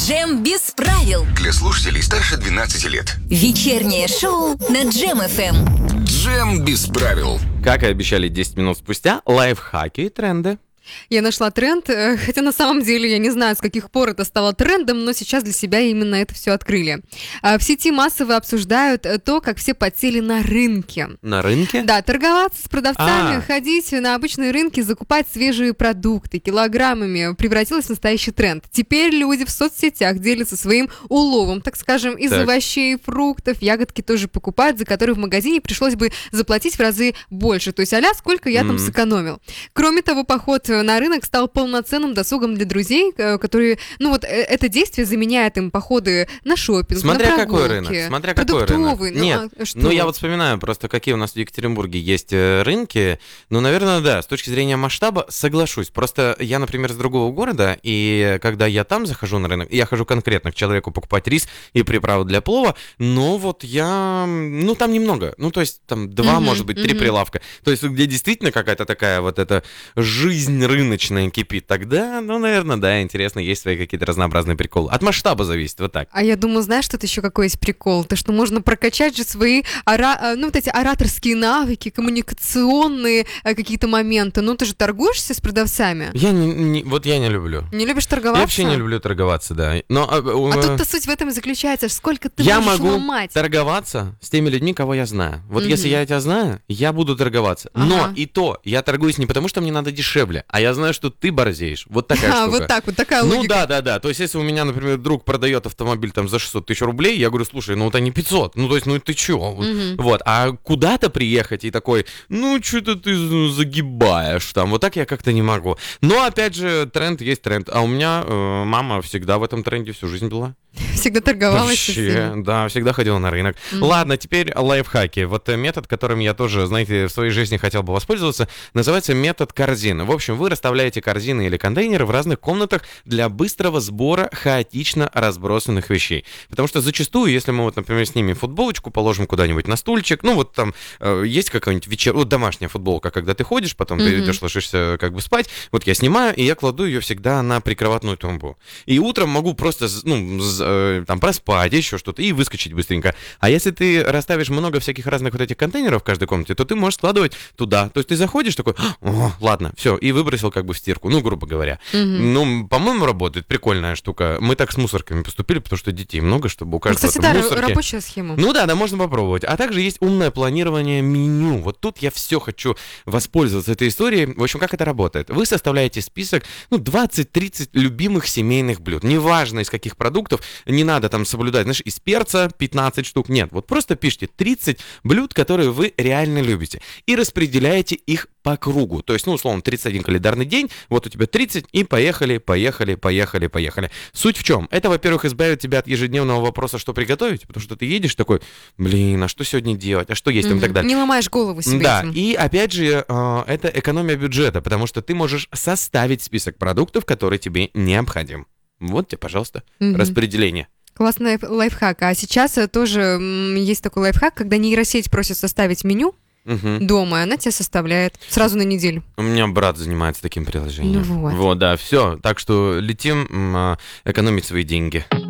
Джем без правил. Для слушателей старше 12 лет. Вечернее шоу на Джем ФМ. Джем без правил. Как и обещали 10 минут спустя, лайфхаки и тренды. Я нашла тренд, хотя на самом деле я не знаю, с каких пор это стало трендом, но сейчас для себя именно это все открыли. В сети массово обсуждают то, как все подсели на рынке. На рынке? Да, торговаться с продавцами, ходить на обычные рынки, закупать свежие продукты килограммами превратилось в настоящий тренд. Теперь люди в соцсетях делятся своим уловом, так скажем, из овощей, фруктов, ягодки тоже покупают, за которые в магазине пришлось бы заплатить в разы больше. То есть сколько я там сэкономил. Кроме того, поход на рынок стал полноценным досугом для друзей, которые, это действие заменяет им походы на шопинг, Смотря на прогулки. какой рынок, смотря какой рынок. Нет, я вот вспоминаю просто, какие у нас в Екатеринбурге есть рынки. Наверное, да, с точки зрения масштаба соглашусь. Просто я, например, с другого города, и когда я там захожу на рынок, я хожу конкретно к человеку покупать рис и приправу для плова, там немного. То есть там 2, может быть, 3 прилавка. То есть где действительно какая-то такая вот эта жизнь рыночная кипит, тогда, наверное, да, интересно, есть свои какие-то разнообразные приколы. От масштаба зависит, вот так. А я думаю, знаешь, что-то еще какой есть прикол? То, что можно прокачать же свои эти ораторские навыки, коммуникационные какие-то моменты. Ты же торгуешься с продавцами? Я не люблю. Не любишь торговаться? Я вообще не люблю торговаться, да. А тут-то суть в этом и заключается, сколько ты я можешь могу ломать. Торговаться с теми людьми, кого я знаю. Вот если я тебя знаю, я буду торговаться. Но и то, я торгуюсь не потому, что мне надо дешевле, а я знаю, что ты борзеешь. Вот такая штука. Вот так, вот такая логика. Да. То есть, если у меня, например, друг продает автомобиль там за 600 тысяч рублей, я говорю, слушай, это не 500. Ты чё? Вот. А куда-то приехать и такой, что-то ты загибаешь там. Вот так я как-то не могу. Но, опять же, тренд есть тренд. А у меня мама всегда в этом тренде всю жизнь была. Всегда торговалась. Вообще, да, всегда ходила на рынок. Ладно, теперь лайфхаки. Вот метод, которым я тоже, знаете, в своей жизни хотел бы воспользоваться, называется метод корзины. В общем, вы расставляете корзины или контейнеры в разных комнатах для быстрого сбора хаотично разбросанных вещей. Потому что зачастую, если мы, например, снимем футболочку, положим куда-нибудь на стульчик, там есть какая-нибудь домашняя футболка, когда ты ходишь, потом ты идешь, ложишься спать, вот я снимаю, и я кладу ее всегда на прикроватную тумбу. И утром могу просто, проспать, еще что-то, и выскочить быстренько. А если ты расставишь много всяких разных вот этих контейнеров в каждой комнате, то ты можешь складывать туда. То есть ты заходишь такой, ладно, все, и выбросил в стирку, грубо говоря. По-моему, работает, прикольная штука. Мы так с мусорками поступили, потому что детей много, чтобы у каждого кстати, мусорки. рабочая схема. Да, можно попробовать. А также есть умное планирование меню. Вот тут я все хочу воспользоваться этой историей. В общем, как это работает? Вы составляете список, 20-30 любимых семейных блюд. Неважно, из каких продуктов, не надо там соблюдать, из перца 15 штук, нет, вот просто пишите 30 блюд, которые вы реально любите, и распределяете их по кругу, то есть, условно, 31 календарный день, вот у тебя 30, и поехали. Суть в чем? Это, во-первых, избавит тебя от ежедневного вопроса, что приготовить, потому что ты едешь такой, а что сегодня делать, а что есть, и так далее. Не ломаешь голову себе этим. И, опять же, это экономия бюджета, потому что ты можешь составить список продуктов, которые тебе необходим. Вот тебе, пожалуйста, распределение. Классный лайфхак. А сейчас тоже есть такой лайфхак, когда нейросеть просит составить меню дома, и она тебе составляет сразу на неделю. У меня брат занимается таким приложением. Вот. Вот, да, все. Так что летим экономить свои деньги.